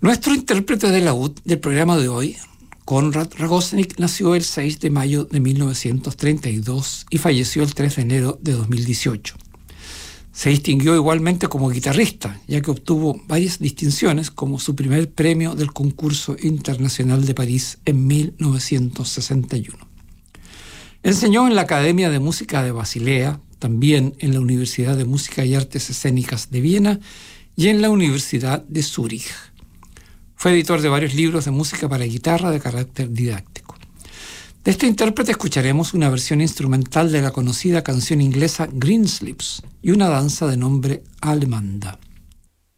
Nuestro intérprete de laúd del programa de hoy, Konrad Rogoznik, nació el 6 de mayo de 1932 y falleció el 3 de enero de 2018. Se distinguió igualmente como guitarrista, ya que obtuvo varias distinciones, como su primer premio del Concurso Internacional de París en 1961. Enseñó en la Academia de Música de Basilea, también en la Universidad de Música y Artes Escénicas de Viena y en la Universidad de Zúrich. Fue editor de varios libros de música para guitarra de carácter didáctico. De este intérprete escucharemos una versión instrumental de la conocida canción inglesa Greensleeves y una danza de nombre Alemanda.